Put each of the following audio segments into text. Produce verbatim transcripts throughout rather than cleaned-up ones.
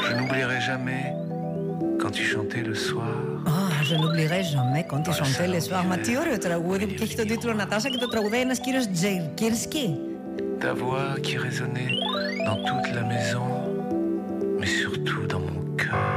Je n'oublierai jamais quand tu chantais le soir. Ah, je n'oublierai jamais quand tu chantais le soir. Μα τι ωραίο τραγούδι που έχει τον τίτλο Νατάσα και το τραγουδάει ένας κύριος Τζερκίρσκι. Ta voix qui résonnait dans toute la maison, mais surtout dans mon cœur.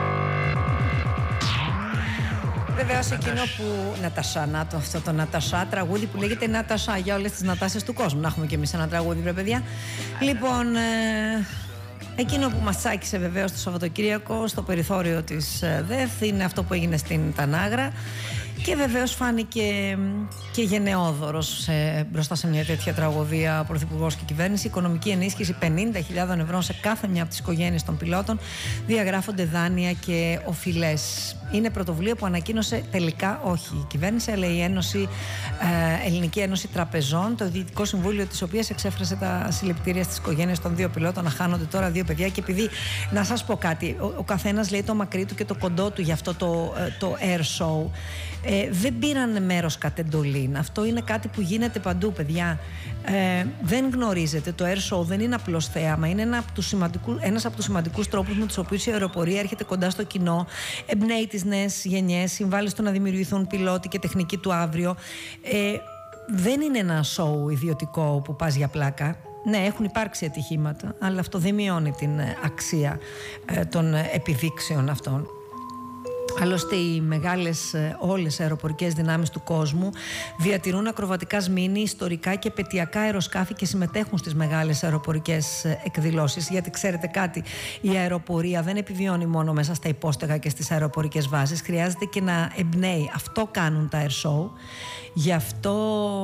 Βεβαίως εκείνο που... Νατασά, να το αυτό το Νατασά, τραγούδι που λέγεται Νατασά για όλες τις Νατάσες του κόσμου. Να έχουμε και εμείς ένα τραγούδι, βρε παιδιά. Λοιπόν, ε... εκείνο που μας τσάκισε βεβαίως το Σαββατοκύριακο στο περιθώριο της ΔΕΘ είναι αυτό που έγινε στην Τανάγρα. Και βεβαίως φάνηκε και γενναιόδωρος σε, μπροστά σε μια τέτοια τραγωδία ο Πρωθυπουργός και η κυβέρνηση. Οικονομική ενίσχυση πενήντα χιλιάδες ευρώ σε κάθε μια από τις οικογένειες των πιλότων. Διαγράφονται δάνεια και οφειλές. Είναι πρωτοβουλία που ανακοίνωσε τελικά όχι η κυβέρνηση, αλλά η Ένωση, ε, Ελληνική Ένωση Τραπεζών, το Διοικητικό Συμβούλιο της οποίας εξέφρασε τα συλληπιτήρια στις οικογένειες των δύο πιλότων να χάνονται τώρα δύο παιδιά. Και επειδή, να σας πω κάτι, ο, ο καθένας λέει το μακρύ του και το κοντό του για αυτό το, το air show. Ε, δεν πήραν μέρος κατ' εντολήν. Αυτό είναι κάτι που γίνεται παντού, παιδιά. Ε, δεν γνωρίζετε. Το air show δεν είναι απλώς θέαμα. Είναι ένα από τους σημαντικούς, ένας από τους σημαντικούς τρόπους με τους οποίους η αεροπορία έρχεται κοντά στο κοινό, εμπνέει τις νέες γενιές, συμβάλλει στο να δημιουργηθούν πιλότοι και τεχνικοί του αύριο. Ε, δεν είναι ένα show ιδιωτικό που πας για πλάκα. Ναι, έχουν υπάρξει ατυχήματα, αλλά αυτό δεν μειώνει την αξία ε, των επιδείξεων αυτών. Άλλωστε οι μεγάλες όλες οι αεροπορικές δυνάμεις του κόσμου διατηρούν ακροβατικά σμήνη, ιστορικά και επετειακά αεροσκάφη και συμμετέχουν στις μεγάλες αεροπορικές εκδηλώσεις. Γιατί ξέρετε κάτι, η αεροπορία δεν επιβιώνει μόνο μέσα στα υπόστεγα και στις αεροπορικές βάσεις, χρειάζεται και να εμπνέει. Αυτό κάνουν τα air show. Γι' αυτό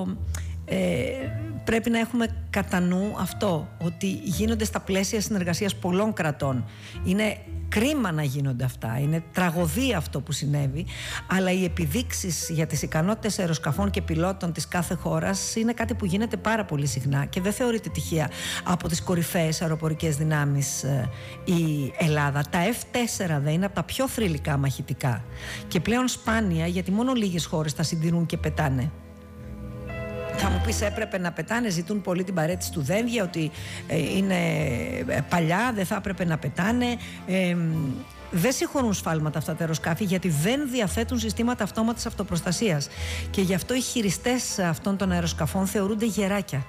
ε, πρέπει να έχουμε κατά νου αυτό, ότι γίνονται στα πλαίσια συνεργασίας πολλών κρατών. Είναι κρίμα να γίνονται αυτά, είναι τραγωδία αυτό που συνέβη, αλλά οι επιδείξεις για τις ικανότητες αεροσκαφών και πιλότων της κάθε χώρας είναι κάτι που γίνεται πάρα πολύ συχνά και δεν θεωρείται τυχαία από τις κορυφαίες αεροπορικές δυνάμεις ε, η Ελλάδα. Τα εφ τέσσερα δεν είναι από τα πιο θρυλικά μαχητικά και πλέον σπάνια, γιατί μόνο λίγες χώρες τα συντηρούν και πετάνε. Θα μου πεις έπρεπε να πετάνε, ζητούν πολύ την παρέτηση του Δένδια, ότι ε, είναι παλιά, δεν θα έπρεπε να πετάνε. Ε, δεν συγχωρούν σφάλματα αυτά τα αεροσκάφη, γιατί δεν διαθέτουν συστήματα αυτόματης αυτοπροστασίας. Και γι' αυτό οι χειριστές αυτών των αεροσκαφών θεωρούνται γεράκια.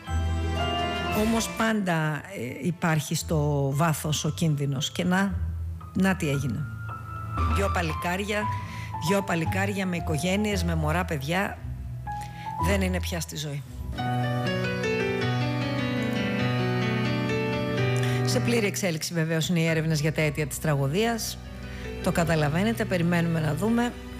Όμως πάντα ε, υπάρχει στο βάθος ο κίνδυνος. Και να, να τι έγινε. Δυο παλικάρια, δυο παλικάρια με οικογένειες, με μωρά παιδιά, δεν είναι πια στη ζωή. Σε πλήρη εξέλιξη βεβαίως είναι οι έρευνες για τα αίτια της τραγωδίας. Το καταλαβαίνετε, περιμένουμε να δούμε.